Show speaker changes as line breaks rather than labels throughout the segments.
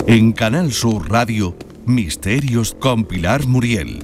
En Canal Sur Radio, Misterios con Pilar Muriel.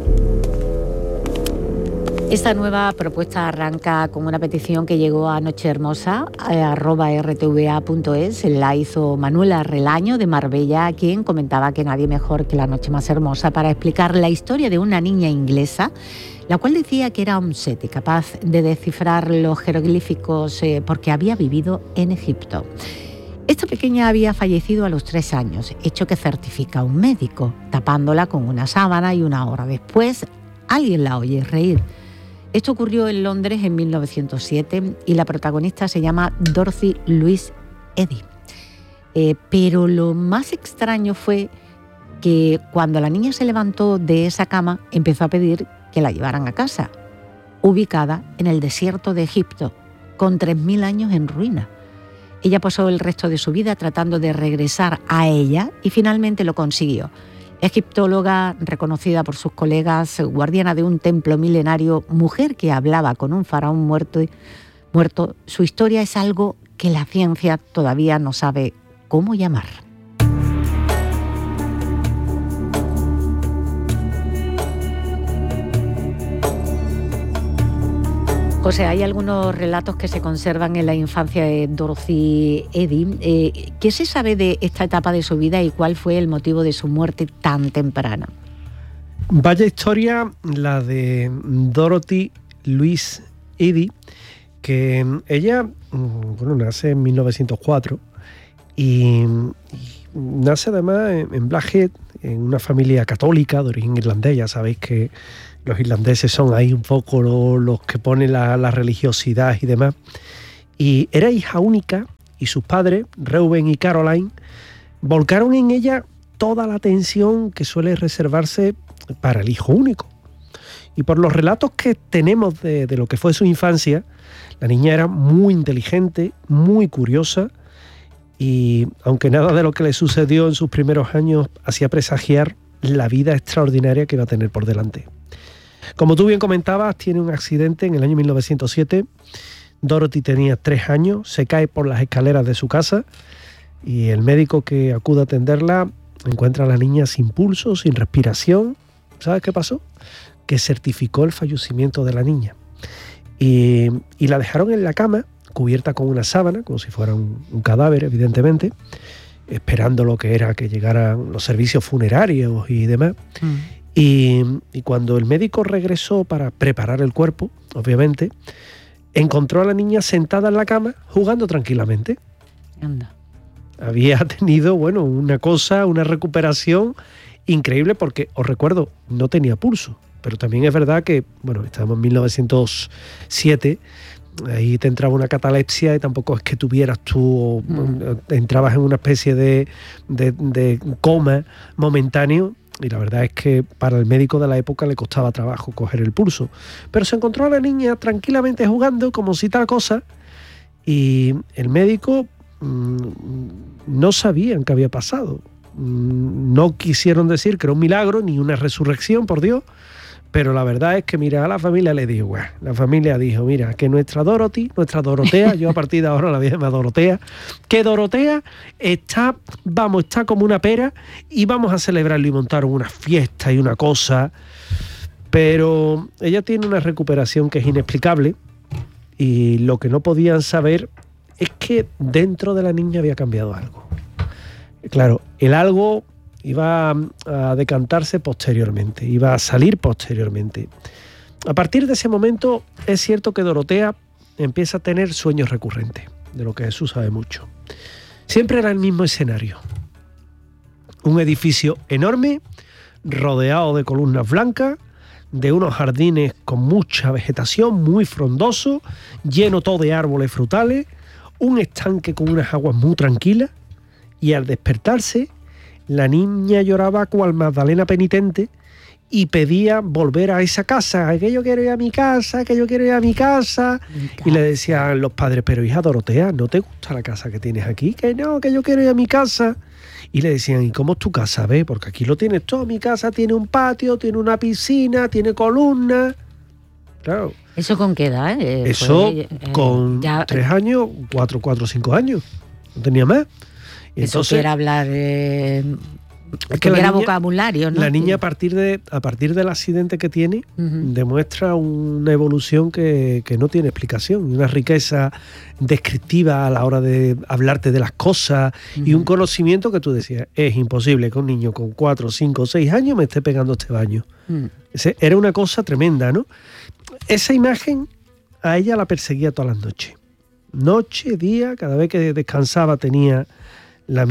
Esta nueva propuesta arranca con una petición que llegó a nochehermosa, @rtva.es. La hizo Manuela Relaño de Marbella, quien comentaba que nadie mejor que la noche más hermosa para explicar la historia de una niña inglesa, la cual decía que era omsete, capaz de descifrar los jeroglíficos porque había vivido en Egipto. Esta pequeña había fallecido a los 3 años, hecho que certifica un médico, tapándola con una sábana, y una hora después alguien la oye reír. Esto ocurrió en Londres en 1907 y la protagonista se llama Dorothy Louise Eddy. Pero lo más extraño fue que cuando la niña se levantó de esa cama, empezó a pedir que la llevaran a casa, ubicada en el desierto de Egipto, con 3.000 años en ruina. Ella pasó el resto de su vida tratando de regresar a ella y finalmente lo consiguió. Egiptóloga reconocida por sus colegas, guardiana de un templo milenario, mujer que hablaba con un faraón muerto, su historia es algo que la ciencia todavía no sabe cómo llamar. José, hay algunos relatos que se conservan en la infancia de Dorothy Eddy. ¿Qué se sabe de esta etapa de su vida y cuál fue el motivo de su muerte tan temprana?
Vaya historia la de Dorothy Louise Eddy, que ella nace en 1904 y nace además en Blackheath, en una familia católica de origen irlandés. Ya sabéis que los irlandeses son ahí un poco los que ponen la religiosidad y demás. Y era hija única y sus padres, Reuben y Caroline, volcaron en ella toda la atención que suele reservarse para el hijo único. Y por los relatos que tenemos de lo que fue su infancia, la niña era muy inteligente, muy curiosa, y aunque nada de lo que le sucedió en sus primeros años hacía presagiar la vida extraordinaria que iba a tener por delante. Como tú bien comentabas, tiene un accidente en el año 1907. Dorothy tenía 3 años, se cae por las escaleras de su casa y el médico que acude a atenderla encuentra a la niña sin pulso, sin respiración. ¿Sabes qué pasó? Que certificó el fallecimiento de la niña. Y la dejaron en la cama, cubierta con una sábana, como si fuera un cadáver, evidentemente, esperando lo que era que llegaran los servicios funerarios y demás. Y cuando el médico regresó para preparar el cuerpo, obviamente, encontró a la niña sentada en la cama jugando tranquilamente.
Anda.
Había tenido, una recuperación increíble porque, os recuerdo, no tenía pulso. Pero también es verdad que, estábamos en 1907, ahí te entraba una catalepsia y tampoco es que tuvieras tú, entrabas en una especie de coma momentáneo. Y la verdad es que para el médico de la época le costaba trabajo coger el pulso. Pero se encontró a la niña tranquilamente jugando, como si tal cosa, y el médico no sabían qué había pasado. No quisieron decir que era un milagro ni una resurrección, por Dios, pero la verdad es que, a la familia le dijo, la familia dijo, que nuestra Dorotea, yo a partir de ahora la voy a llamar Dorotea, que Dorotea está como una pera y vamos a celebrarlo y montar una fiesta y una cosa, pero ella tiene una recuperación que es inexplicable y lo que no podían saber es que dentro de la niña había cambiado algo. Claro, el algo iba a decantarse posteriormente, iba a salir posteriormente. A partir de ese momento es cierto que Dorotea empieza a tener sueños recurrentes, de lo que Jesús sabe mucho. Siempre era el mismo escenario. Un edificio enorme, rodeado de columnas blancas, de unos jardines con mucha vegetación, muy frondoso, lleno todo de árboles frutales, un estanque con unas aguas muy tranquilas, y al despertarse, la niña lloraba cual Magdalena penitente y pedía volver a esa casa, que yo quiero ir a mi casa, que yo quiero ir a mi casa. Y le decían los padres, pero hija Dorotea, ¿no te gusta la casa que tienes aquí? Que no, que yo quiero ir a mi casa. Y le decían, ¿y cómo es tu casa? Ve, porque aquí lo tienes todo, mi casa tiene un patio, tiene una piscina, tiene columnas. Claro.
¿Eso con qué edad?
Eso con 3 años, 4 o 5 años, no tenía más. Y
eso
entonces,
quiere hablar,
es
que
la
era
niña-
vocabulario, ¿no?
La niña a partir del accidente que tiene
Ujú.
demuestra una evolución que no tiene explicación, y una riqueza descriptiva a la hora de hablarte de las cosas y un conocimiento que tú decías, es imposible que un niño con 4, 5, 6 años me esté pegando este baño.
Mm.
Era una cosa tremenda, ¿no? Esa imagen a ella la perseguía todas las noches. Noche, día, cada vez que descansaba tenía el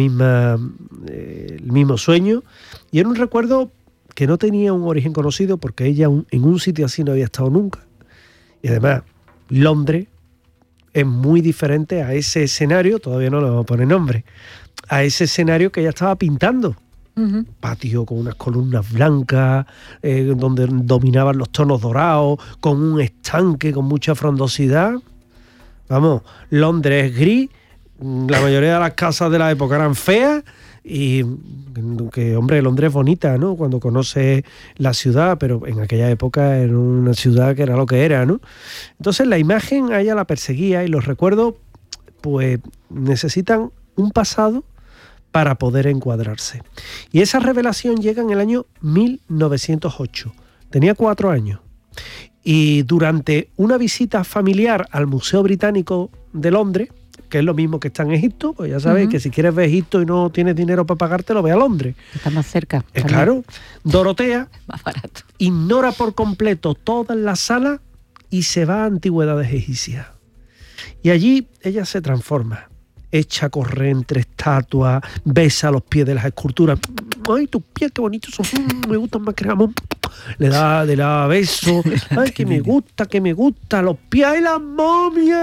mismo sueño, y era un recuerdo que no tenía un origen conocido porque ella en un sitio así no había estado nunca. Y además, Londres es muy diferente a ese escenario, todavía no le vamos a poner nombre, a ese escenario que ella estaba pintando.
Ujú.
Patio con unas columnas blancas, donde dominaban los tonos dorados, con un estanque con mucha frondosidad. Vamos, Londres es gris, la mayoría de las casas de la época eran feas, y que, hombre, Londres es bonita, ¿no? Cuando conoces la ciudad, pero en aquella época era una ciudad que era lo que era, ¿no? Entonces la imagen a ella la perseguía, y los recuerdos, pues, necesitan un pasado para poder encuadrarse. Y esa revelación llega en el año 1908. Tenía 4 años. Y durante una visita familiar al Museo Británico de Londres, que es lo mismo que está en Egipto, pues ya sabéis que si quieres ver Egipto y no tienes dinero para pagártelo, ve a Londres.
Está más cerca.
Claro, Dorotea
Más barato.
ignora por completo toda la sala y se va a antigüedades egipcias. Y allí ella se transforma. Echa a correr entre estatuas, besa los pies de las esculturas. ¡Ay, tus pies, qué bonitos son! Me gustan más que el jamón. Le da beso. ¡Ay, que me gusta! ¡Los pies y las momias!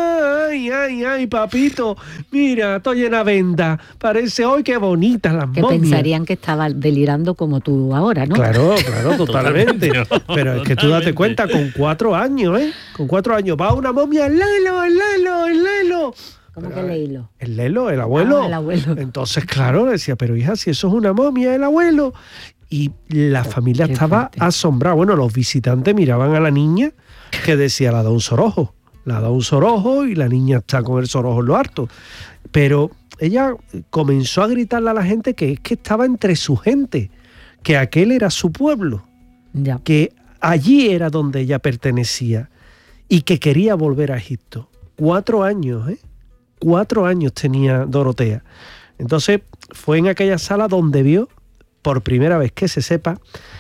¡Ay, papito! Mira, estoy llena de venda. Parece hoy qué bonitas las
Que
momias.
pensarían que estaba delirando como tú ahora, ¿no?
Claro, totalmente. Pero es que tú date
Totalmente.
cuenta, con 4 años, Con 4 años va una momia, el Lelo.
¿Cómo que leílo?
El Lelo, el abuelo.
Ah, el abuelo.
Entonces, claro, decía, pero hija, si eso es una momia, el abuelo. Y la familia
Qué
estaba
fuerte.
asombrada. Bueno, los visitantes miraban a la niña, que decía, la da un sorojo. La da un sorojo, y la niña está con el sorojo en lo harto. Pero ella comenzó a gritarle a la gente que es que estaba entre su gente, que aquel era su pueblo,
Ya.
que allí era donde ella pertenecía y que quería volver a Egipto. 4 años, 4 años tenía Dorotea. Entonces fue en aquella sala donde vio, por primera vez que se sepa,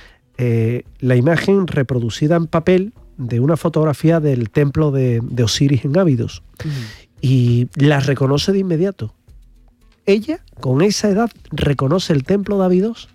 la imagen reproducida en papel de una fotografía del templo de Osiris en Abidos. Y la reconoce de inmediato. Ella, con esa edad, reconoce el templo de Abidos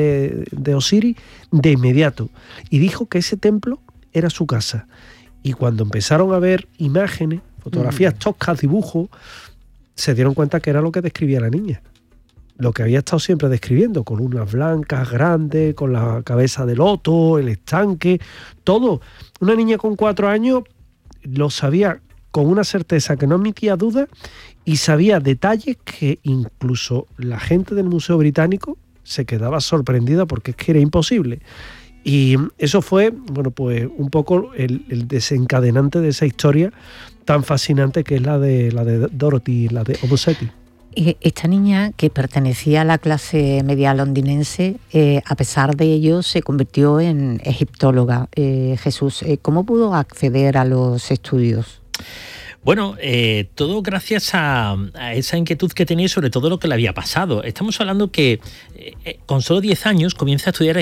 de Osiris de inmediato, y dijo que ese templo era su casa. Y cuando empezaron a ver imágenes, fotografías toscas, dibujos, se dieron cuenta que era lo que describía la niña, lo que había estado siempre describiendo: columnas blancas, grandes, con la cabeza de loto, el estanque, todo. Una niña con 4 años lo sabía con una certeza que no admitía duda, y sabía detalles que incluso la gente del Museo Británico se quedaba sorprendida, porque es que era imposible. Y eso fue, bueno, pues un poco el desencadenante de esa historia tan fascinante que es la de Dorothy, la de Homo Seti.
Esta niña, que pertenecía a la clase media londinense, a pesar de ello se convirtió en egiptóloga. Jesús, ¿cómo pudo acceder a los estudios?
Bueno, todo gracias a esa inquietud que tenía, sobre todo lo que le había pasado. Estamos hablando que con solo 10 años comienza a estudiar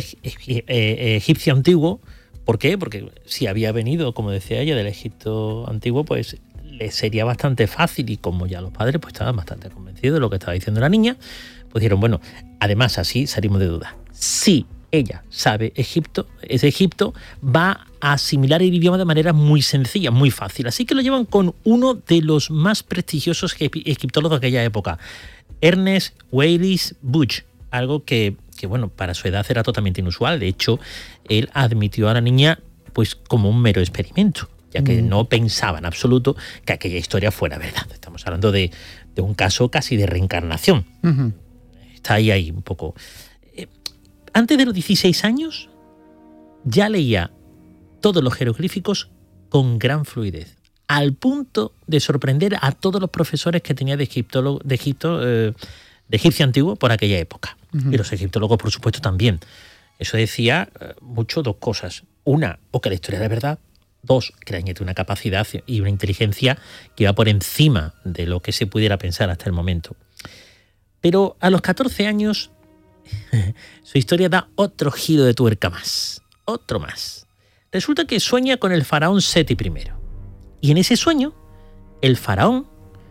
egipcio antiguo. ¿Por qué? Porque si había venido, como decía ella, del Egipto antiguo, pues le sería bastante fácil, y como ya los padres pues estaban bastante convencidos de lo que estaba diciendo la niña, pues dijeron, bueno, además así salimos de duda. Sí, ella sabe Egipto, es de Egipto, va a asimilar el idioma de manera muy sencilla, muy fácil. Así que lo llevan con uno de los más prestigiosos egiptólogos de aquella época, Ernest Wallis Budge, algo que bueno, para su edad era totalmente inusual. De hecho, él admitió a la niña pues como un mero experimento, ya que no pensaba en absoluto que aquella historia fuera verdad. Estamos hablando de un caso casi de reencarnación.
Uh-huh.
Está ahí un poco. Antes de los 16 años ya leía todos los jeroglíficos con gran fluidez, al punto de sorprender a todos los profesores que tenía de Egipto egipcio antiguo por aquella época. Y los egiptólogos, por supuesto, también. Eso decía mucho dos cosas. Una, o que la historia era verdad. Dos, que la niña tiene una capacidad y una inteligencia que va por encima de lo que se pudiera pensar hasta el momento. Pero a los 14 años, su historia da otro giro de tuerca más. Otro más. Resulta que sueña con el faraón Seti I. Y en ese sueño, el faraón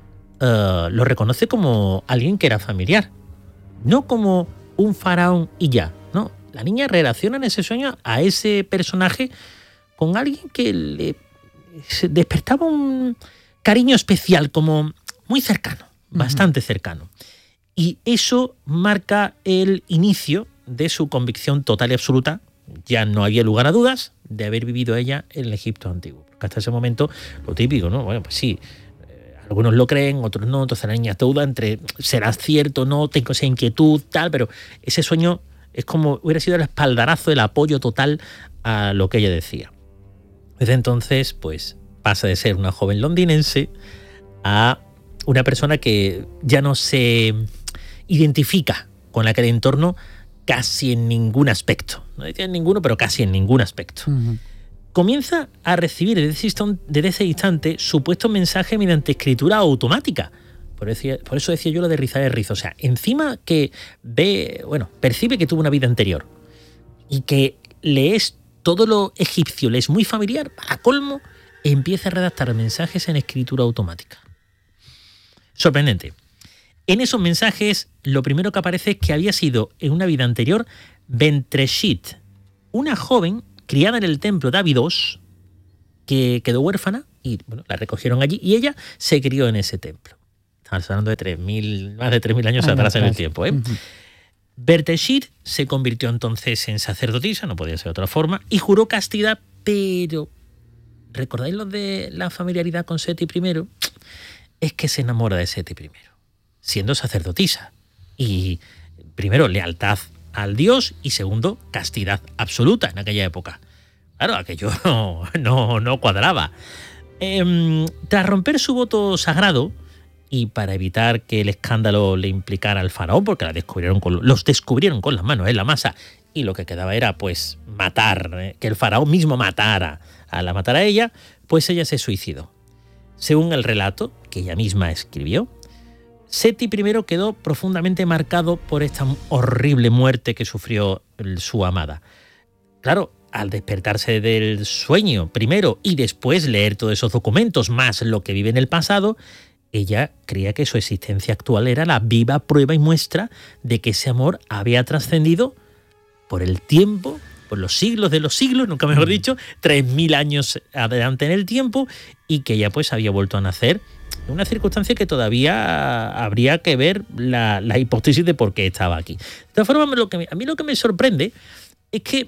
lo reconoce como alguien que era familiar. No como un faraón y ya. No, la niña relaciona en ese sueño a ese personaje con alguien que le despertaba un cariño especial, como muy cercano, bastante cercano. Y eso marca el inicio de su convicción total y absoluta, ya no había lugar a dudas, de haber vivido ella en el Egipto antiguo. Porque hasta ese momento, lo típico, ¿no? Bueno, pues sí, algunos lo creen, otros no, entonces la niña duda entre será cierto o no, tengo esa inquietud, tal, pero ese sueño es como hubiera sido el espaldarazo, el apoyo total a lo que ella decía. Desde entonces, pues pasa de ser una joven londinense a una persona que ya no se identifica con aquel entorno casi en ningún aspecto. No decía en ninguno, pero casi en ningún aspecto. Comienza a recibir desde ese instante supuestos mensajes mediante escritura automática. Por eso decía yo lo de rizar el rizo. O sea, encima que percibe que tuvo una vida anterior y que le es todo lo egipcio, le es muy familiar, para colmo, empieza a redactar mensajes en escritura automática. Sorprendente. En esos mensajes, lo primero que aparece es que había sido en una vida anterior Bentreshit, una joven criada en el templo de Abidos, que quedó huérfana y la recogieron allí y ella se crió en ese templo. Estamos hablando de más de 3.000 años atrás en el tiempo. Bentreshit se convirtió entonces en sacerdotisa, no podía ser de otra forma, y juró castidad, pero ¿recordáis lo de la familiaridad con Seti I? Es que se enamora de Seti I, siendo sacerdotisa. Y primero, lealtad al dios y segundo, castidad absoluta en aquella época. Claro, aquello no cuadraba. Tras romper su voto sagrado, y para evitar que el escándalo le implicara al faraón, porque los descubrieron con las manos en la masa, y lo que quedaba era pues matar, que el faraón mismo matara a ella, pues ella se suicidó. Según el relato que ella misma escribió, Seti I quedó profundamente marcado por esta horrible muerte que sufrió su amada. Claro, al despertarse del sueño primero y después leer todos esos documentos más lo que vive en el pasado, ella creía que su existencia actual era la viva prueba y muestra de que ese amor había trascendido por el tiempo, por los siglos de los siglos, nunca mejor dicho, 3.000 años adelante en el tiempo, y que ella pues había vuelto a nacer en una circunstancia que todavía habría que ver la hipótesis de por qué estaba aquí. De todas formas, a mí lo que me sorprende es que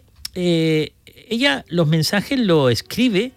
ella los mensajes lo escribe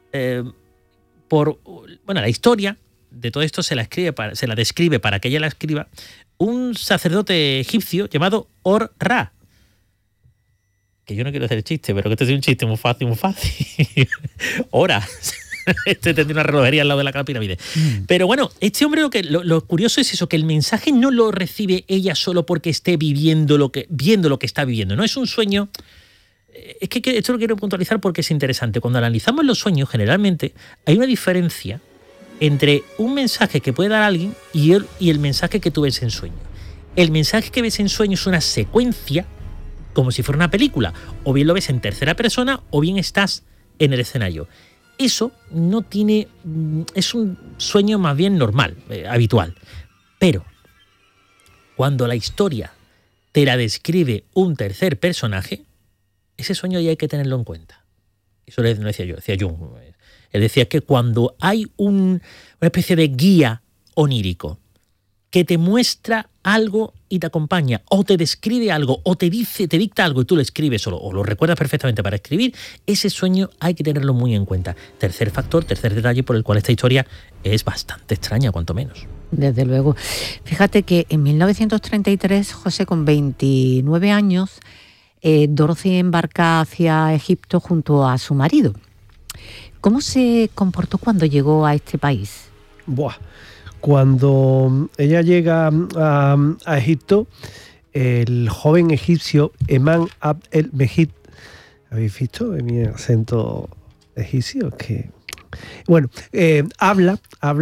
la historia de todo esto se la describe para que ella la escriba un sacerdote egipcio llamado Or-Ra. Que yo no quiero hacer chiste, pero que este es un chiste muy fácil. Hora. Este tendría una relojería al lado de la pirámide. Pero bueno, este hombre lo curioso es eso, que el mensaje no lo recibe ella solo porque esté viendo lo que está viviendo. No es un sueño. Es que esto lo quiero puntualizar porque es interesante. Cuando analizamos los sueños, generalmente hay una diferencia entre un mensaje que puede dar alguien y el mensaje que tú ves en sueño. El mensaje que ves en sueño es una secuencia, como si fuera una película. O bien lo ves en tercera persona, o bien estás en el escenario. Eso no tiene... es un sueño más bien normal, habitual. Pero cuando la historia te la describe un tercer personaje, ese sueño ya hay que tenerlo en cuenta. Eso no decía yo, decía Jung. Él decía que cuando hay una especie de guía onírico que te muestra algo y te acompaña, o te describe algo, o te dicta algo y tú lo escribes o lo recuerdas perfectamente para escribir, ese sueño hay que tenerlo muy en cuenta. Tercer factor, tercer detalle por el cual esta historia es bastante extraña, cuanto menos.
Desde luego. Fíjate que en 1933, José, con 29 años, Dorothy embarca hacia Egipto junto a su marido. ¿Cómo se comportó cuando llegó a este país?
Cuando ella llega a Egipto, el joven egipcio Eman Abd el-Mejid, ¿habéis visto mi acento egipcio? Que bueno, habla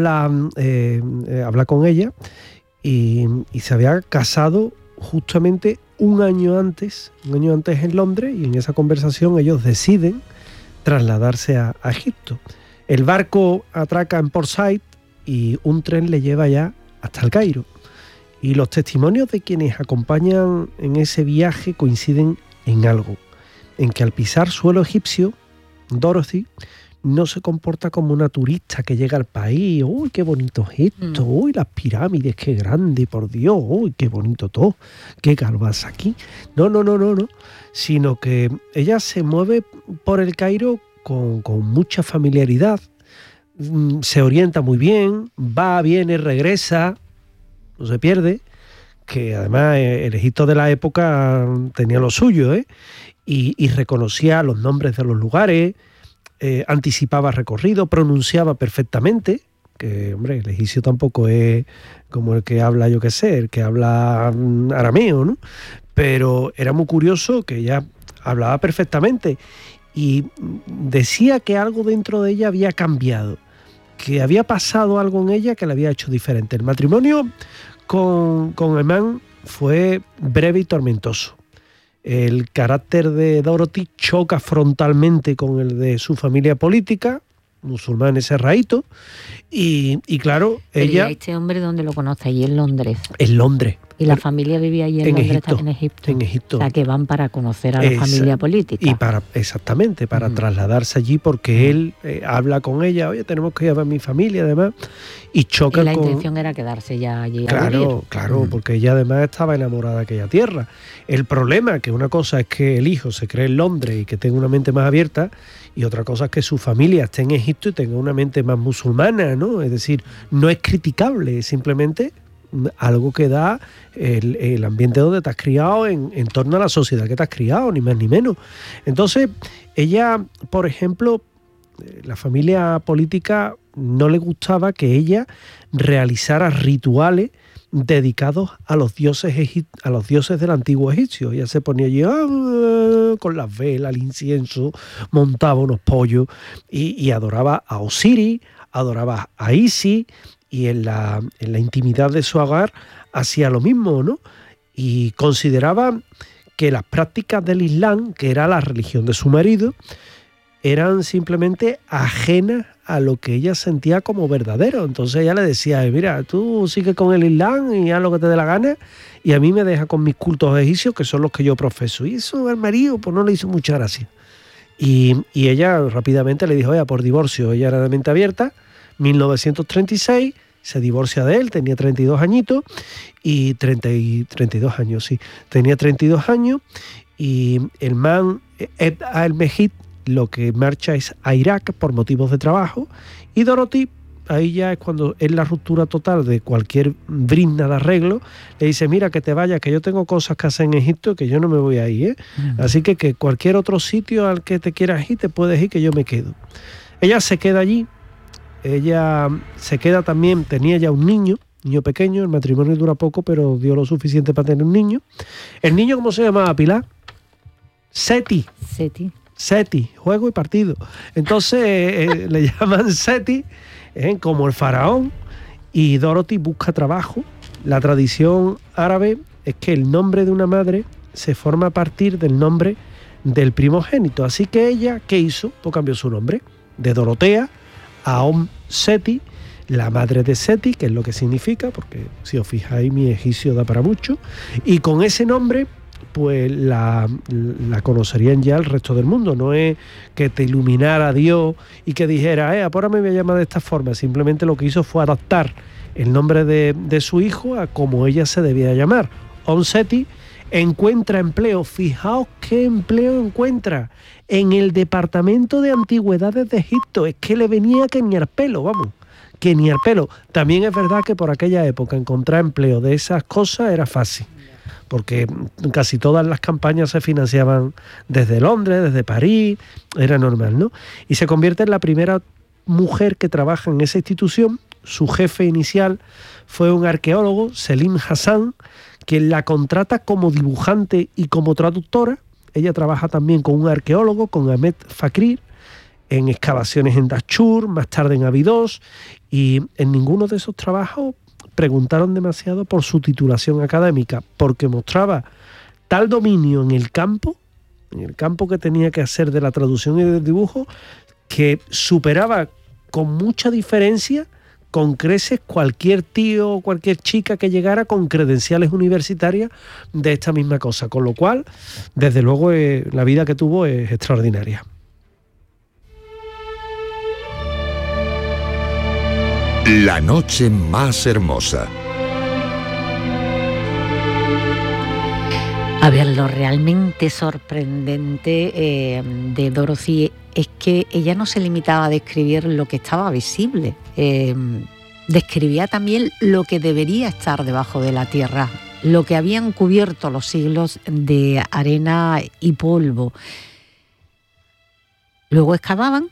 con ella y se había casado justamente un año antes en Londres, y en esa conversación ellos deciden trasladarse a Egipto. El barco atraca en Port Said y un tren le lleva ya hasta el Cairo. Y los testimonios de quienes acompañan en ese viaje coinciden en algo, en que al pisar suelo egipcio, Dorothy no se comporta como una turista que llega al país. ¡Uy, qué bonito es esto! ¡Uy, las pirámides, qué grande, por Dios! ¡Uy, qué bonito todo! ¡Qué calvas aquí! No. Sino que ella se mueve por el Cairo con mucha familiaridad, se orienta muy bien, va, viene, regresa, no se pierde, que además el Egipto de la época tenía lo suyo, y reconocía los nombres de los lugares, anticipaba recorrido, pronunciaba perfectamente, que hombre, el egipcio tampoco es como el que habla, yo qué sé, el que habla arameo, ¿no? Pero era muy curioso que ella hablaba perfectamente y decía que algo dentro de ella había cambiado, que había pasado algo en ella que la había hecho diferente. El matrimonio con Eman fue breve y tormentoso. El carácter de Dorothy choca frontalmente con el de su familia política, musulmanes serraítos, y claro,
pero
ella...
¿y a este hombre dónde lo conoce? Allí en Londres.
En Londres.
¿Y la familia vivía allí en Londres,
Egipto,
en Egipto?
En Egipto.
O sea, que van para conocer a la familia política.
Y para trasladarse allí, porque él habla con ella, oye, tenemos que ir a ver a mi familia, además, y choca
y la
con...
intención era quedarse ya allí a vivir.
Claro, porque ella además estaba enamorada de aquella tierra. El problema, que una cosa es que el hijo se cree en Londres y que tenga una mente más abierta, y otra cosa es que su familia esté en Egipto y tenga una mente más musulmana, ¿no? Es decir, no es criticable, es simplemente algo que da el ambiente donde te has criado en torno a la sociedad que te has criado, ni más ni menos. Entonces, ella, por ejemplo, la familia política no le gustaba que ella realizara rituales dedicados a los dioses del antiguo egipcio. Ella se ponía allí con las velas, el incienso, montaba unos pollos y adoraba a Osiris, adoraba a Isis, y en la intimidad de su hogar hacía lo mismo, ¿no? Y consideraba que las prácticas del Islam, que era la religión de su marido, eran simplemente ajenas a lo que ella sentía como verdadero. Entonces ella le decía, mira, tú sigue con el Islam y haz lo que te dé la gana, y a mí me deja con mis cultos egipcios, que son los que yo profeso. Y eso al marido pues no le hizo mucha gracia. Y ella rápidamente le dijo, oye, por divorcio. Ella era de mente abierta. 1936 se divorcia de él, tenía 32 añitos, y 32 años, sí. Tenía 32 años, y el man, Abd el-Mejid, lo que marcha es a Irak por motivos de trabajo, y Dorothy, ahí ya es cuando es la ruptura total de cualquier brizna de arreglo, le dice, mira, que te vayas, que yo tengo cosas que hacer en Egipto, que yo no me voy a ir, Así que cualquier otro sitio al que te quieras ir, te puedes ir, que yo me quedo. Ella se queda allí. Ella se queda también, tenía ya un niño pequeño, el matrimonio dura poco, pero dio lo suficiente para tener un niño. ¿El niño cómo se llamaba, Pilar? Seti, juego y partido. Entonces le llaman Seti, como el faraón, y Dorothy busca trabajo. La tradición árabe es que el nombre de una madre se forma a partir del nombre del primogénito. Así que ella, ¿qué hizo? Pues cambió su nombre de Dorotea a Seti, la madre de Seti, que es lo que significa, porque si os fijáis mi egipcio da para mucho, y con ese nombre pues la conocerían ya el resto del mundo. No es que te iluminara Dios y que dijera, ahora me voy a llamar de esta forma. Simplemente lo que hizo fue adaptar el nombre de su hijo a como ella se debía llamar. Seti encuentra empleo. Fijaos qué empleo encuentra en el Departamento de Antigüedades de Egipto. Es que le venía que ni al pelo, vamos, que ni al pelo. También es verdad que por aquella época encontrar empleo de esas cosas era fácil, porque casi todas las campañas se financiaban desde Londres, desde París, era normal, ¿no? Y se convierte en la primera mujer que trabaja en esa institución su jefe inicial fue un arqueólogo, Selim Hassan, que la contrata como dibujante y como traductora. Ella trabaja también con un arqueólogo, con Ahmed Fakir, en excavaciones en Dashur, más tarde en Abydos, y en ninguno de esos trabajos preguntaron demasiado por su titulación académica, porque mostraba tal dominio en el campo que tenía que hacer de la traducción y del dibujo, que superaba con mucha diferencia, con creces, cualquier tío o cualquier chica que llegara con credenciales universitarias de esta misma cosa. Con lo cual, desde luego, la vida que tuvo es extraordinaria.
La noche más hermosa.
A ver, lo realmente sorprendente de Dorothy es que ella no se limitaba a describir lo que estaba visible, describía también lo que debería estar debajo de la tierra, lo que habían cubierto los siglos de arena y polvo. Luego excavaban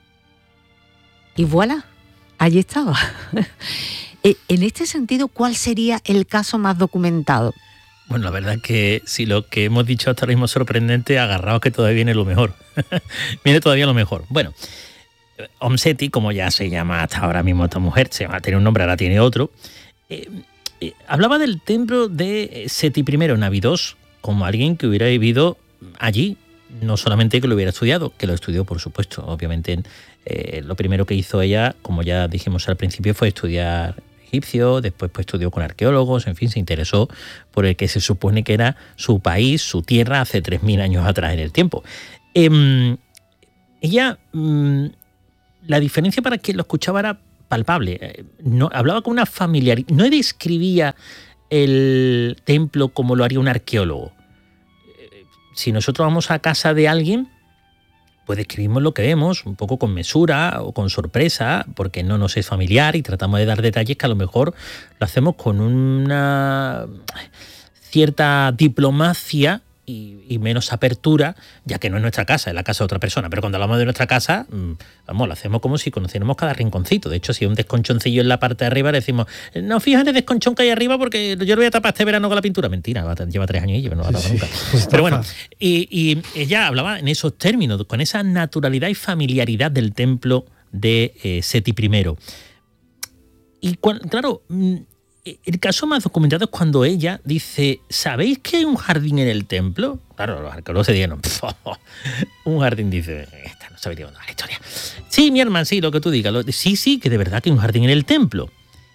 y voilà, allí estaba. En este sentido, ¿cuál sería el caso más documentado?
Bueno, la verdad es que si lo que hemos dicho hasta ahora mismo es sorprendente, agarraos que todavía viene lo mejor. Viene todavía lo mejor. Bueno, Om Seti, como ya se llama hasta ahora mismo esta mujer, tiene un nombre, ahora tiene otro, hablaba del templo de Seti I en Abydos como alguien que hubiera vivido allí, no solamente que lo hubiera estudiado, que lo estudió, por supuesto. Obviamente, lo primero que hizo ella, como ya dijimos al principio, fue estudiar egipcio, después pues estudió con arqueólogos, en fin, se interesó por el que se supone que era su país, su tierra, hace 3.000 años atrás en el tiempo. Ella, la diferencia para quien lo escuchaba era palpable. No, hablaba con una familiaridad, no describía el templo como lo haría un arqueólogo. Si nosotros vamos a casa de alguien, pues describimos lo que vemos, un poco con mesura o con sorpresa, porque no nos es familiar y tratamos de dar detalles que a lo mejor lo hacemos con una cierta diplomacia y menos apertura, ya que no es nuestra casa, es la casa de otra persona. Pero cuando hablamos de nuestra casa, vamos, lo hacemos como si conociéramos cada rinconcito. De hecho, si hay un desconchoncillo en la parte de arriba, le decimos, no, fíjate el desconchón que hay arriba porque yo lo voy a tapar este verano con la pintura. Mentira, lleva 3 años y no lo va a tapar nunca. Pero bueno, y ella hablaba en esos términos, con esa naturalidad y familiaridad del templo de Seti I. Y claro, el caso más documentado es cuando ella dice, ¿sabéis que hay un jardín en el templo? Claro, los arqueólogos se dieron, un jardín, dice, esta no sabría contar la historia. Sí, mi hermano, sí, lo que tú digas. Sí, que de verdad que hay un jardín en el templo.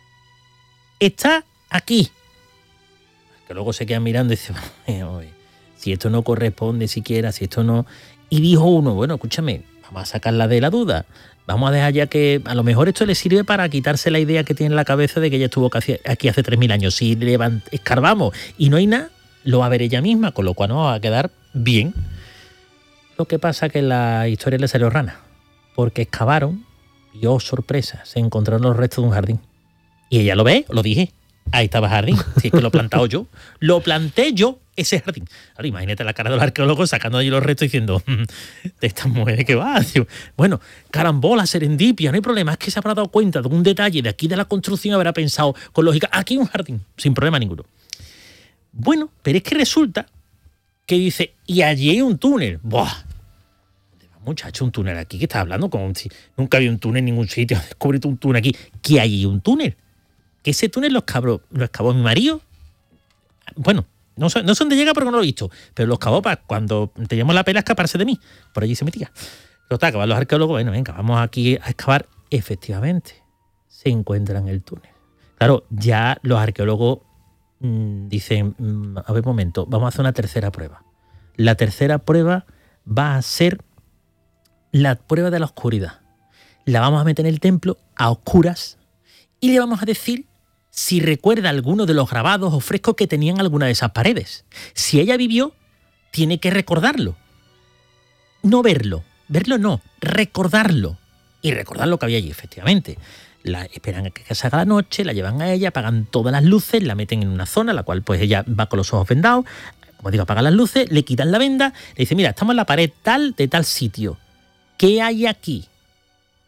Está aquí. Que luego se quedan mirando y dicen, si esto no corresponde siquiera, si esto no... Y dijo uno, bueno, escúchame, vamos a sacarla de la duda. Vamos a dejar ya que a lo mejor esto le sirve para quitarse la idea que tiene en la cabeza de que ella estuvo aquí hace 3.000 años. Si escarbamos y no hay nada, lo va a ver ella misma, con lo cual no va a quedar bien. Lo que pasa es que la historia le salió rana, porque excavaron y, oh sorpresa, se encontraron los restos de un jardín. Y ella lo ve, lo dije, ahí estaba el jardín. Si es que lo he plantado yo, lo planté yo, ese jardín. Ahora imagínate la cara de los arqueólogos sacando allí los restos diciendo, de esta mujer de qué va. Bueno, carambola, serendipia, no hay problema. Es que se habrá dado cuenta de un detalle de aquí de la construcción, habrá pensado con lógica, aquí hay un jardín, sin problema ninguno. Bueno, pero es que resulta que dice, y allí hay un túnel. ¡Buah! Muchacho, un túnel aquí, ¿qué estás hablando? Como si nunca había un túnel en ningún sitio. Descúbrete un túnel aquí. ¿Que hay un túnel? ¿Que ese túnel lo excavó mi marido? Bueno, no sé dónde llega porque no lo he visto, pero lo excavó para cuando teníamos la pena escaparse de mí. Por allí se metía. Lo acaban los arqueólogos, bueno, venga, vamos aquí a excavar. Efectivamente, se encuentran el túnel. Claro, ya los arqueólogos dicen, a ver, un momento, vamos a hacer una tercera prueba. La tercera prueba va a ser la prueba de la oscuridad. La vamos a meter en el templo a oscuras y le vamos a decir si recuerda alguno de los grabados o frescos que tenían alguna de esas paredes. Si ella vivió, tiene que recordarlo. No verlo no, recordarlo. Y recordar lo que había allí, efectivamente. La esperan a que se haga la noche, la llevan a ella, apagan todas las luces, la meten en una zona, la cual pues ella va con los ojos vendados, como digo, apagan las luces, le quitan la venda, le dicen, mira, estamos en la pared tal de tal sitio. ¿Qué hay aquí?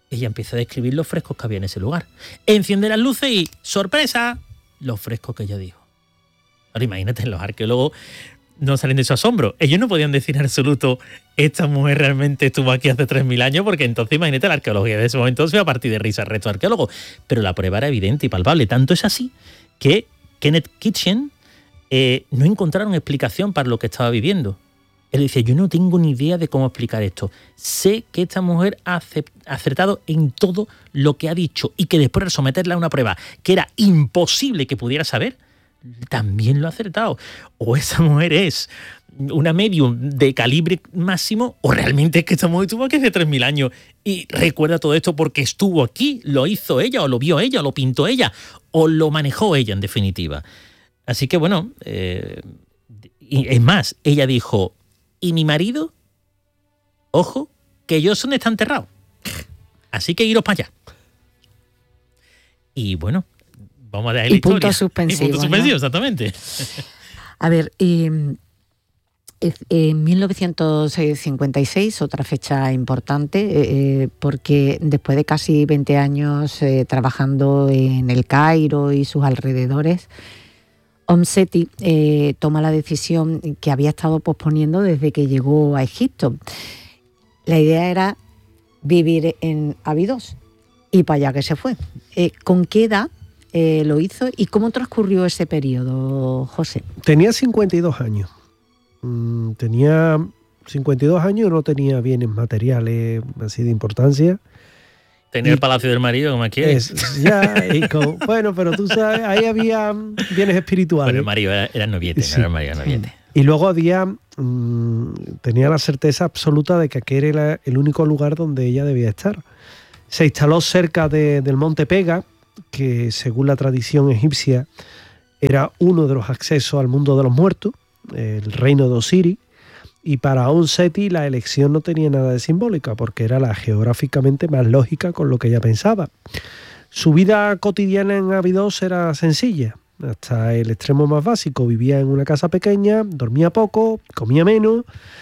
ella empieza a describir los frescos que había en ese lugar. Enciende las luces y ¡sorpresa! Los frescos que ella dijo. Ahora imagínate, los arqueólogos no salen de su asombro. Ellos no podían decir en absoluto esta mujer realmente estuvo aquí hace 3.000 años, porque entonces imagínate, la arqueología de ese momento se iba a partir de risa al resto de arqueólogos. Pero la prueba era evidente y palpable. Tanto es así que Kenneth Kitchen no encontraron explicación para lo que estaba viviendo. Él decía, yo no tengo ni idea de cómo explicar esto. Sé que esta mujer ha acertado en todo lo que ha dicho y que después de someterla a una prueba que era imposible que pudiera saber, también lo ha acertado. O esa mujer es una medium de calibre máximo, o realmente es que esta mujer estuvo aquí hace 3.000 años y recuerda todo esto porque estuvo aquí, lo hizo ella, o lo vio ella, o lo pintó ella, o lo manejó ella, en definitiva. Así que bueno, y es más, ella dijo, y mi marido, ojo, que Johnson está enterrado. Así que iros para allá. Y bueno, vamos a dar la historia.
Punto suspensivo.
Y punto suspensivo,
¿no?
Exactamente.
A ver, en 1956, otra fecha importante, porque después de casi 20 años trabajando en El Cairo y sus alrededores, Omseti toma la decisión que había estado posponiendo desde que llegó a Egipto. La idea era vivir en Abidos y para allá que se fue. ¿Con qué edad lo hizo y cómo transcurrió ese periodo, José?
Tenía 52 años. Tenía 52 años, no tenía bienes materiales así de importancia.
Tenía el palacio del marido, como quieres.
Bueno, pero tú sabes, ahí había bienes espirituales.
Bueno, el marido era noviete, sí. No era el marido, noviete.
Y luego tenía la certeza absoluta de que aquel era el único lugar donde ella debía estar. Se instaló cerca del monte Pega, que según la tradición egipcia era uno de los accesos al mundo de los muertos, el reino de Osiris. Y para Omseti la elección no tenía nada de simbólica, porque era la geográficamente más lógica con lo que ella pensaba. Su vida cotidiana en Abidos era sencilla, hasta el extremo más básico. Vivía en una casa pequeña, dormía poco, comía menos,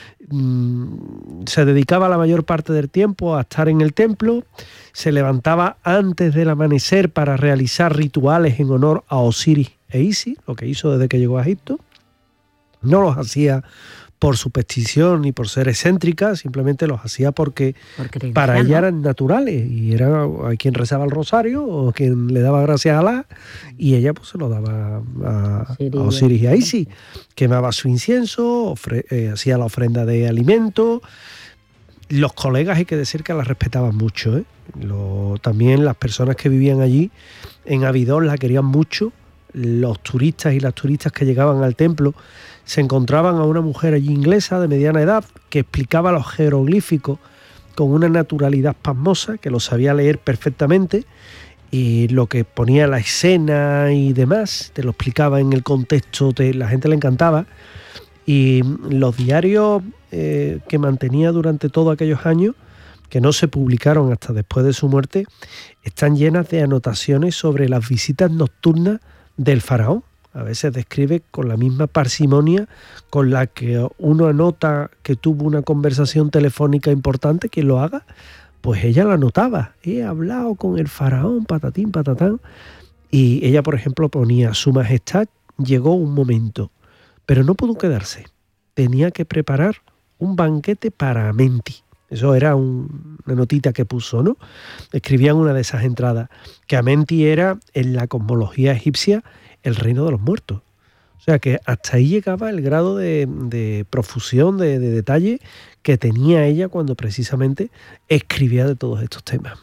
se dedicaba la mayor parte del tiempo a estar en el templo, se levantaba antes del amanecer para realizar rituales en honor a Osiris e Isis, lo que hizo desde que llegó a Egipto. No los hacía por superstición ni por ser excéntrica, simplemente los hacía porque para ella eran naturales, y era a quien rezaba el rosario o quien le daba gracias a Alá, y ella pues se lo daba a Osiris y a Isis. Quemaba su incienso, hacía la ofrenda de alimento. Los colegas, hay que decir que la respetaban mucho, ¿eh? También las personas que vivían allí en Abidos la querían mucho. Los turistas y las turistas que llegaban al templo se encontraban a una mujer allí inglesa de mediana edad que explicaba los jeroglíficos con una naturalidad pasmosa, que lo sabía leer perfectamente, y lo que ponía la escena y demás te lo explicaba en el contexto, la gente le encantaba. Y los diarios que mantenía durante todos aquellos años, que no se publicaron hasta después de su muerte, están llenas de anotaciones sobre las visitas nocturnas del faraón. A veces describe con la misma parsimonia con la que uno anota que tuvo una conversación telefónica importante, quien lo haga, pues ella la anotaba. He hablado con el faraón, patatín, patatán. Y ella, por ejemplo, ponía: Su Majestad llegó un momento, pero no pudo quedarse. Tenía que preparar un banquete para Amenti. Eso era una notita que puso, ¿no? Escribía en una de esas entradas que Amenti era, en la cosmología egipcia, el reino de los muertos. O sea que hasta ahí llegaba el grado de profusión, de detalle que tenía ella cuando precisamente escribía de todos estos temas.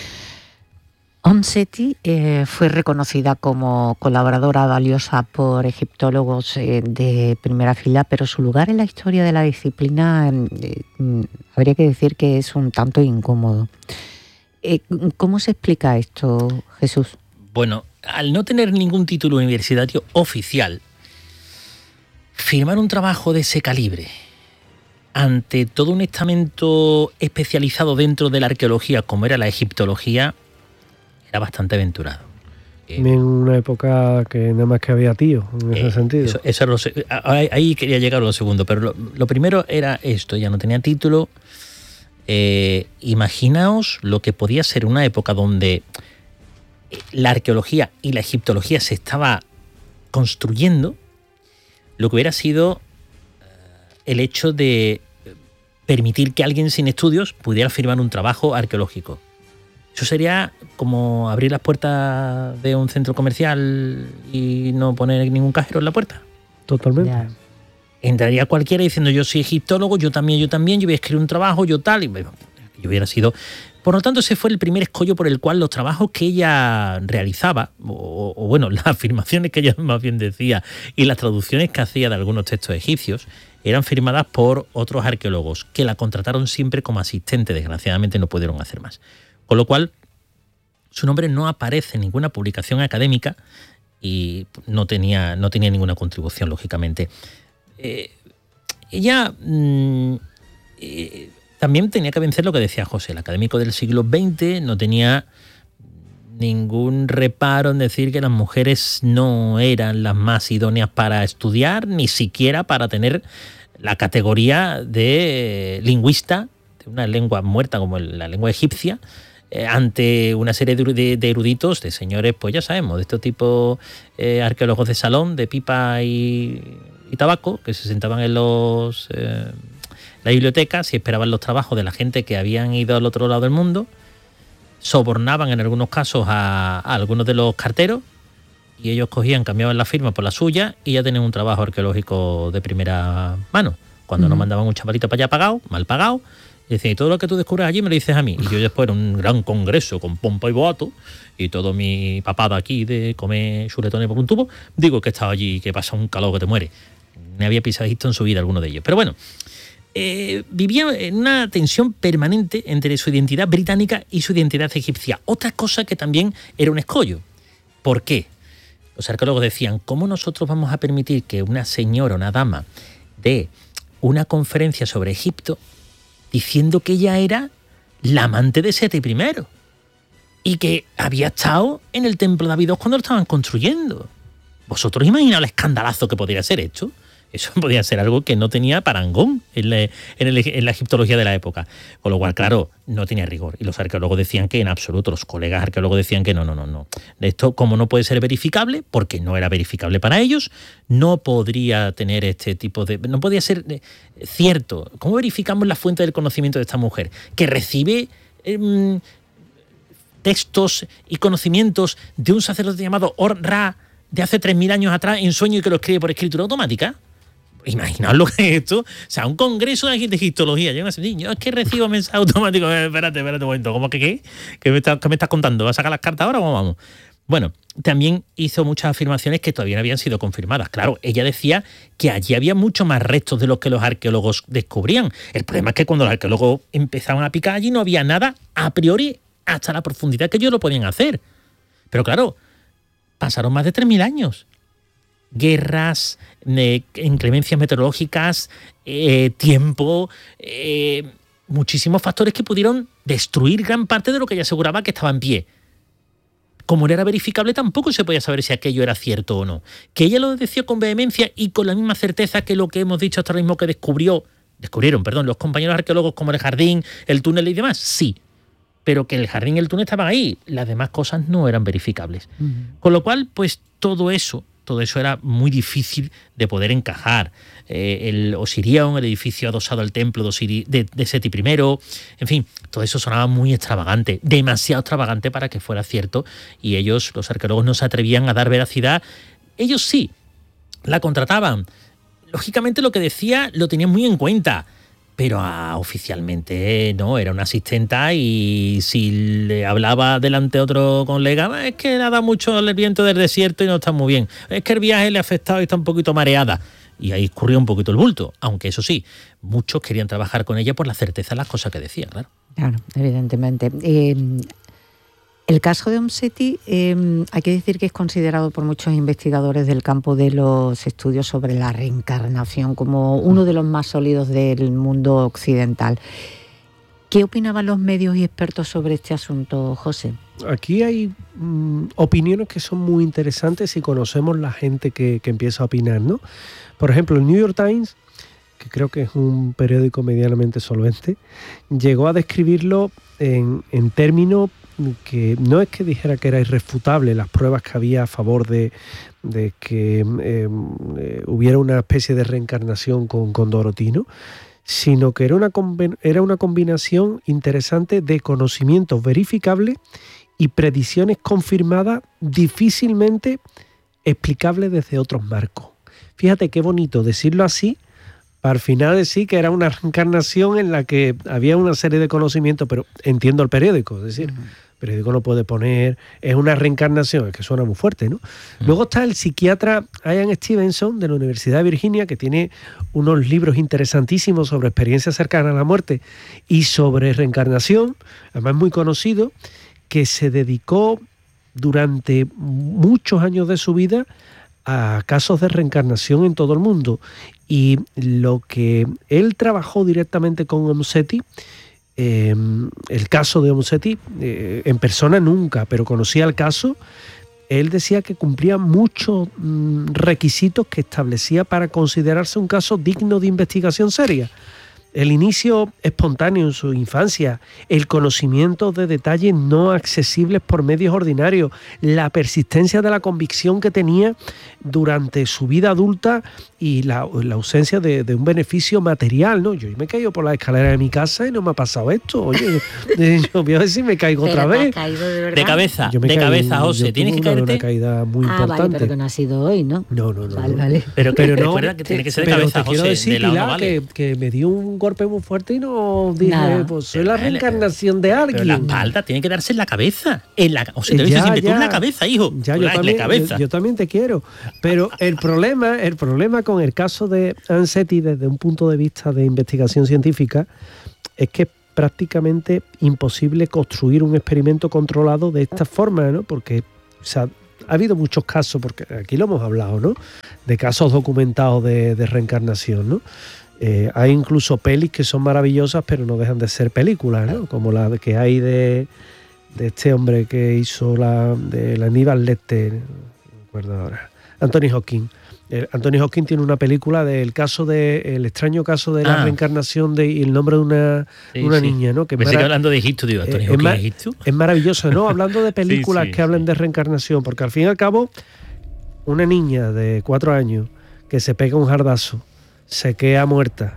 Omseti fue reconocida como colaboradora valiosa por egiptólogos de primera fila, pero su lugar en la historia de la disciplina habría que decir que es un tanto incómodo. ¿Cómo se explica esto, Jesús?
Bueno, al no tener ningún título universitario oficial, firmar un trabajo de ese calibre ante todo un estamento especializado dentro de la arqueología como era la egiptología era bastante aventurado.
En una época que nada más que había tíos, en ese sentido.
Ahí quería llegar a lo segundo, pero lo primero era esto: ya no tenía título, Imaginaos lo que podía ser una época donde la arqueología y la egiptología se estaba construyendo, lo que hubiera sido el hecho de permitir que alguien sin estudios pudiera firmar un trabajo arqueológico. Eso sería como abrir las puertas de un centro comercial y no poner ningún cajero en la puerta.
Totalmente.
Ya.
Entraría cualquiera diciendo yo soy egiptólogo, yo también, yo voy a escribir un trabajo, yo tal, y yo hubiera sido... Por lo tanto, ese fue el primer escollo por el cual los trabajos que ella realizaba, o bueno, las afirmaciones que ella más bien decía y las traducciones que hacía de algunos textos egipcios, eran firmadas por otros arqueólogos que la contrataron siempre como asistente. Desgraciadamente no pudieron hacer más. Con lo cual, su nombre no aparece en ninguna publicación académica y no tenía ninguna contribución, lógicamente. Ella también tenía que vencer lo que decía José, el académico del siglo XX no tenía ningún reparo en decir que las mujeres no eran las más idóneas para estudiar, ni siquiera para tener la categoría de lingüista de una lengua muerta como la lengua egipcia, ante una serie de eruditos, de señores, pues ya sabemos, de estos tipos arqueólogos de salón, de pipa y tabaco, que se sentaban en la biblioteca y esperaban los trabajos de la gente que habían ido al otro lado del mundo, sobornaban en algunos casos a algunos de los carteros y ellos cambiaban la firma por la suya y ya tenían un trabajo arqueológico de primera mano. Cuando nos mandaban un chavalito para allá mal pagado, y decían, y todo lo que tú descubres allí me lo dices a mí. Y yo después en un gran congreso con pompa y boato y todo mi papada aquí de comer chuletones por un tubo, digo que he estado allí y que pasa un calor que te muere. Me había pisado Egipto en su vida alguno de ellos. Pero bueno, vivía en una tensión permanente entre su identidad británica y su identidad egipcia. Otra cosa que también era un escollo. ¿Por qué? Los arqueólogos decían, ¿cómo nosotros vamos a permitir que una señora, una dama, dé una conferencia sobre Egipto diciendo que ella era la amante de Seti I y que había estado en el templo de Abidos cuando lo estaban construyendo? ¿Vosotros imagináis el escandalazo que podría ser esto? Eso podía ser algo que no tenía parangón en la egiptología de la época. Con lo cual, claro, no tenía rigor. Y los arqueólogos decían que en absoluto, los colegas arqueólogos decían que no. Esto, como no puede ser verificable, porque no era verificable para ellos, no podría tener este tipo de... No podía ser cierto. ¿Cómo verificamos la fuente del conocimiento de esta mujer? Que recibe textos y conocimientos de un sacerdote llamado Or-Ra de hace 3.000 años atrás en sueño y que lo escribe por escritura automática. Imaginaos lo que es esto. O sea, un congreso de egiptología. Yo es que recibo mensajes automáticos. Espérate un momento. ¿Cómo que qué? ¿Qué me estás contando? ¿Vas a sacar las cartas ahora o cómo vamos? Bueno, también hizo muchas afirmaciones que todavía no habían sido confirmadas. Claro, ella decía que allí había mucho más restos de los que los arqueólogos descubrían. El problema es que cuando los arqueólogos empezaban a picar allí no había nada a priori hasta la profundidad que ellos lo podían hacer. Pero claro, pasaron más de 3.000 años. Guerras, inclemencias meteorológicas, tiempo, muchísimos factores que pudieron destruir gran parte de lo que ella aseguraba que estaba en pie. Como no era verificable, tampoco se podía saber si aquello era cierto o no. Que ella lo decía con vehemencia y con la misma certeza que lo que hemos dicho hasta ahora mismo que descubrieron los compañeros arqueólogos como el jardín, el túnel y demás, sí. Pero que el jardín y el túnel estaban ahí. Las demás cosas no eran verificables. Con lo cual, pues todo eso era muy difícil de poder encajar. El Osirión, el edificio adosado al templo de Seti I, en fin, todo eso sonaba muy extravagante, demasiado extravagante para que fuera cierto, y ellos, los arqueólogos, no se atrevían a dar veracidad. Ellos sí, la contrataban. Lógicamente lo que decía lo tenían muy en cuenta, pero oficialmente no, era una asistenta y si le hablaba delante de otro colega, es que le da mucho el viento del desierto y no está muy bien, es que el viaje le ha afectado y está un poquito mareada. Y ahí escurrió un poquito el bulto, aunque eso sí, muchos querían trabajar con ella por la certeza de las cosas que decía, claro.
Claro, evidentemente. El caso de Seti hay que decir que es considerado por muchos investigadores del campo de los estudios sobre la reencarnación como uno de los más sólidos del mundo occidental. ¿Qué opinaban los medios y expertos sobre este asunto, José?
Aquí hay opiniones que son muy interesantes si conocemos la gente que empieza a opinar, ¿no? Por ejemplo, el New York Times, que creo que es un periódico medianamente solvente, llegó a describirlo en términos que no es que dijera que era irrefutable las pruebas que había a favor de que hubiera una especie de reencarnación con Dorothy, ¿no? Sino que era una combinación interesante de conocimientos verificables y predicciones confirmadas difícilmente explicables desde otros marcos. Fíjate qué bonito decirlo así, para al final decir que era una reencarnación en la que había una serie de conocimientos, pero entiendo el periódico, es decir, el periódico no puede poner, es una reencarnación, es que suena muy fuerte, ¿no? Luego está el psiquiatra Ian Stevenson de la Universidad de Virginia, que tiene unos libros interesantísimos sobre experiencias cercanas a la muerte y sobre reencarnación, además muy conocido, que se dedicó durante muchos años de su vida a casos de reencarnación en todo el mundo. Y lo que él trabajó directamente con Omseti, el caso de Omseti, en persona nunca, pero conocía el caso, él decía que cumplía muchos requisitos que establecía para considerarse un caso digno de investigación seria. El inicio espontáneo en su infancia, el conocimiento de detalles no accesibles por medios ordinarios, la persistencia de la convicción que tenía durante su vida adulta y la ausencia de un beneficio material, ¿no? Yo me he caído por la escalera de mi casa y no me ha pasado esto. Oye, yo voy a ver si me caigo otra vez.
De cabeza, José. Tienes que caerte.
Una caída muy importante.
Vale, pero que no ha sido hoy, ¿no?
No.
Vale.
Pero no, recuerda que
tiene
que ser de cabeza,
José. Quiero decir, Pilar,
vale.
que me dio un golpe muy fuerte y no dije, pues soy la reencarnación de alguien.
Pero la espalda tiene que darse en la cabeza. O sea, te dice siempre, tú en la cabeza, hijo.
Yo también te quiero. Pero el problema con el caso de Omseti desde un punto de vista de investigación científica es que es prácticamente imposible construir un experimento controlado de esta forma, ¿no? Porque ha habido muchos casos, porque aquí lo hemos hablado, ¿no? De casos documentados de reencarnación, ¿no? Hay incluso pelis que son maravillosas, pero no dejan de ser películas, ¿no? Como la que hay de este hombre que hizo de la Aníbal Lecter, no me acuerdo ahora, Anthony Hopkins. Anthony Hopkins tiene una película del extraño caso de la reencarnación y el nombre de una niña, ¿no? Que
me sigue hablando de Egipto, digo, Anthony Hopkins de Egipto.
Es maravilloso, ¿no? Hablando de películas que hablen de reencarnación, porque al fin y al cabo, una niña de 4 años que se pega un jardazo, se queda muerta,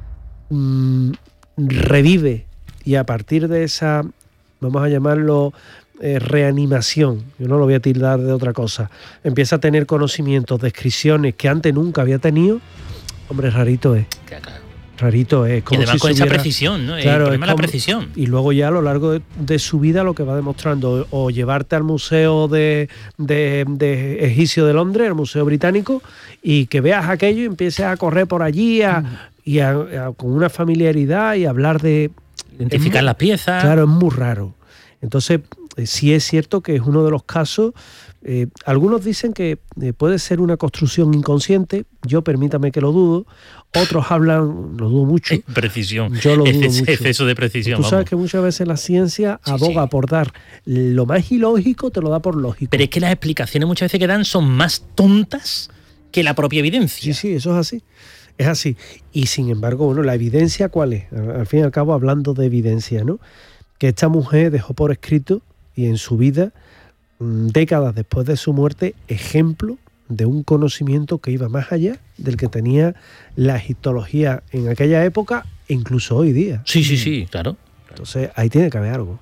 revive y a partir de esa, vamos a llamarlo reanimación, yo no lo voy a tildar de otra cosa, empieza a tener conocimientos, descripciones que antes nunca había tenido, hombre, rarito es. Claro. Rarito es. Como
y además
si
con esa precisión, ¿no?
Claro,
es la precisión.
Y luego ya a lo largo de su vida lo que va demostrando, o llevarte al Museo de Egipcio de Londres, el Museo Británico, y que veas aquello y empieces a correr por allí con una familiaridad y hablar de...
Identificar las piezas.
Claro, es muy raro. Entonces, sí es cierto que es uno de los casos. Algunos dicen que puede ser una construcción inconsciente. Yo, permítame que lo dudo. Otros hablan, lo dudo mucho.
Precisión.
Yo lo dudo mucho.
Exceso de precisión.
Tú sabes que muchas veces la ciencia aboga por dar lo más ilógico, te lo da por lógico.
Pero es que las explicaciones muchas veces que dan son más tontas que la propia evidencia.
Sí, eso es así. Es así. Y sin embargo, bueno, ¿la evidencia cuál es? Al fin y al cabo, hablando de evidencia, ¿no? Que esta mujer dejó por escrito y en su vida, décadas después de su muerte, ejemplo de un conocimiento que iba más allá del que tenía la egiptología en aquella época e incluso hoy día.
Sí, claro.
Entonces ahí tiene que haber algo.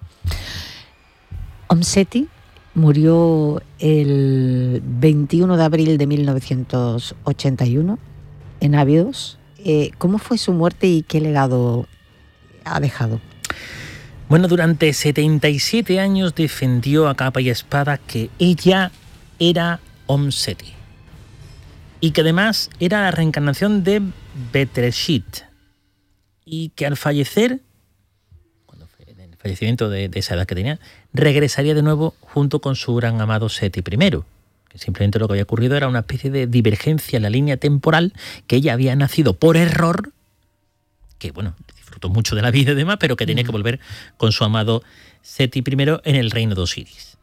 Omseti murió el 21 de abril de 1981 en Abidos. ¿Cómo fue su muerte y qué legado ha dejado?
Bueno, durante 77 años defendió a capa y espada que ella era Omseti y que además era la reencarnación de Betreshit y que al fallecer, en el fallecimiento de esa edad que tenía, regresaría de nuevo junto con su gran amado Seti I, que simplemente lo que había ocurrido era una especie de divergencia en la línea temporal, que ella había nacido por error, que bueno, disfrutó mucho de la vida y demás, pero que tenía que volver con su amado Seti I en el reino de Osiris.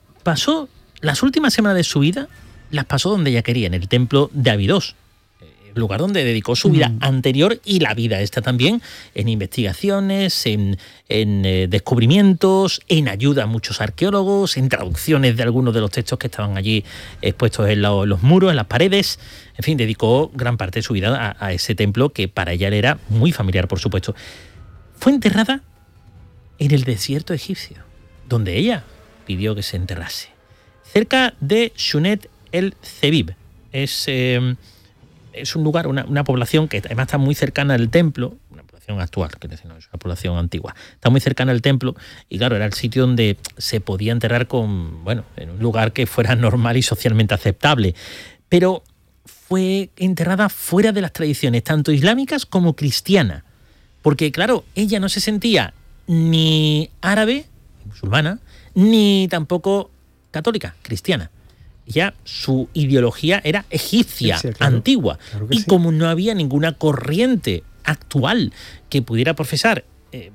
Pasó las últimas semanas de su vida, las pasó donde ella quería, en el templo de Abidos. lugar donde dedicó su vida anterior y la vida esta también, en investigaciones, en descubrimientos, en ayuda a muchos arqueólogos, en traducciones de algunos de los textos que estaban allí expuestos en los muros, en las paredes. En fin, dedicó gran parte de su vida a ese templo que para ella le era muy familiar, por supuesto. Fue enterrada en el desierto egipcio, donde ella pidió que se enterrase, cerca de Shunet el Zebib. Es un lugar, una población que además está muy cercana al templo, una población actual, que no es una población antigua, está muy cercana al templo y claro, era el sitio donde se podía enterrar en un lugar que fuera normal y socialmente aceptable. Pero fue enterrada fuera de las tradiciones, tanto islámicas como cristianas, porque claro, ella no se sentía ni árabe, musulmana, ni tampoco católica, cristiana. Ya su ideología era egipcia, claro, antigua. Claro y sí. Como no había ninguna corriente actual que pudiera profesar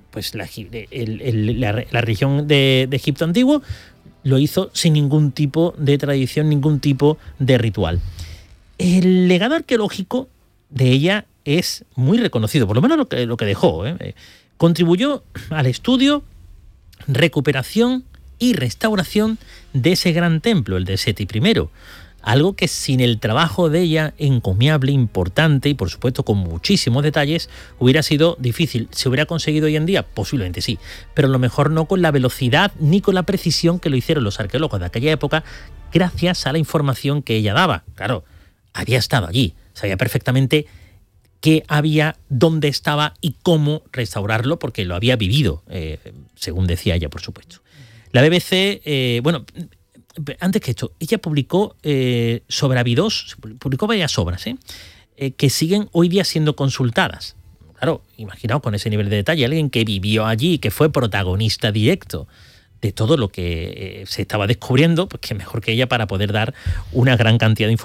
la religión de Egipto antiguo, lo hizo sin ningún tipo de tradición, ningún tipo de ritual. El legado arqueológico de ella es muy reconocido, por lo menos lo que dejó. Contribuyó al estudio, recuperación y restauración de ese gran templo, el de Seti I, algo que sin el trabajo de ella, encomiable, importante y por supuesto con muchísimos detalles, hubiera sido difícil. ¿Se hubiera conseguido hoy en día? Posiblemente sí, pero a lo mejor no con la velocidad ni con la precisión que lo hicieron los arqueólogos de aquella época, gracias a la información que ella daba. Claro, había estado allí, sabía perfectamente qué había, dónde estaba y cómo restaurarlo, porque lo había vivido, según decía ella, por supuesto. La BBC, antes que esto, ella publicó sobre Abidos, publicó varias obras que siguen hoy día siendo consultadas. Claro, imaginaos con ese nivel de detalle, alguien que vivió allí, que fue protagonista directo de todo lo que se estaba descubriendo, pues que mejor que ella para poder dar una gran cantidad de información.